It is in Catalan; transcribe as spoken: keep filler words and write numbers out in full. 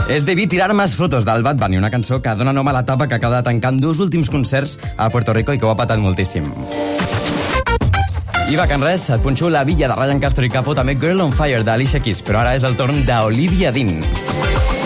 És Debí tirar más fotos del Bad Bunny, una cançó que dona nom a l'etapa que acaba de tancar en dos últims concerts a Puerto Rico i que ho ha patat moltíssim. I va, que en res, et punxo La Villa de Ryan Castro i Capo, també Girl on Fire d'Alicia Keys, però ara és el torn d'Olivia Dean.